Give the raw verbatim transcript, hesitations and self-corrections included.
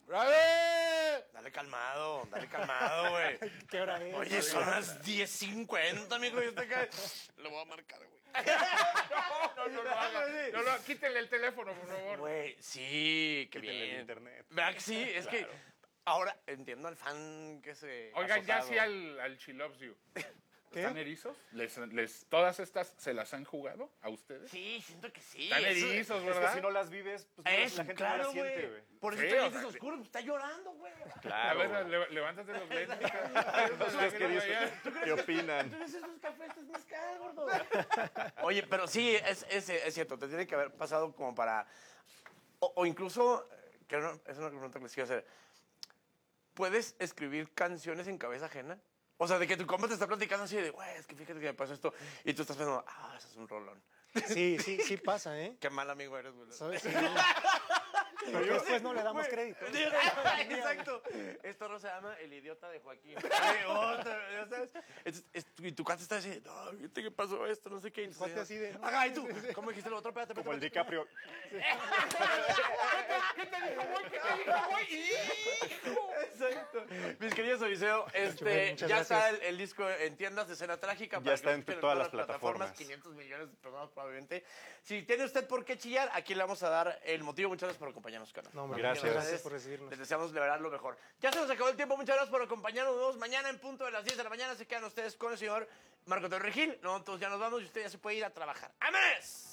¡Brave! Dale calmado, dale calmado, güey. ¿Qué hora es? Oye, son las diez cincuenta, amigo. Yo te cae. Lo voy a marcar, güey. No, no lo haga. No, no, quítenle el teléfono, por favor. Güey, sí, qué Quítenle bien. el internet. ¿Verdad que sí? Es que ahora entiendo al fan que se... Oigan, ya azotado. sí al, al She Loves You. ¿Qué? ¿Están erizos? ¿Les, les, ¿Todas estas se las han jugado a ustedes? Sí, siento que sí. Están eso- erizos, Es ¿verdad? que si no las vives, pues no, Eso, la gente claro, no las siente, güey. güey. Por eso Sí, está o lentes sea, oscuros, pues está llorando, güey. A Claro. ver, le- levántate los lentes. ¿Ustedes qué dicen? ¿Qué opinan? ¿Tú ves esos cafés? Es mezcal, gordo. Oye, pero sí, es, es, es cierto, te tiene que haber pasado como para... O, o incluso, que no, es una pregunta que les quiero hacer. ¿Puedes escribir canciones en cabeza ajena? O sea, de que tu compa te está platicando así de, güey, es que fíjate que me pasó esto. Y tú estás pensando, ah, eso es un rolón. Sí, sí, sí pasa, ¿eh? Qué mal amigo eres, güey. ¿Sabes? Sí. Porque después no le damos crédito. Exacto. Esto no se llama El idiota de Joaquín. Ay, otra, ¿ya sabes? Entonces, es- y tu cuate está así, no, fíjate que pasó esto, no sé qué. Y cuate tú, así de, no, Ajá, y tú, ¿cómo dijiste lo otro? Espérate, Como el espérate. DiCaprio. ¿Qué te dijo, güey? ¿Qué te dijo, güey? Exacto. Mis queridos Odiseo, este, muchas ya gracias. está el, el disco en tiendas de Escena Trágica. Ya está que lo en escuchen todas las plataformas. quinientos millones de personas probablemente. Si tiene usted por qué chillar, aquí le vamos a dar el motivo. Muchas gracias por acompañarnos, canal. No, hombre, Gracias. muchas gracias por recibirnos. Les deseamos de verdad lo mejor. Ya se nos acabó el tiempo. Muchas gracias por acompañarnos. Nos vemos mañana en punto de las diez de la mañana. Se quedan ustedes con el señor Marco Torregil. Nosotros ya nos vamos y usted ya se puede ir a trabajar. ¡Vámonos!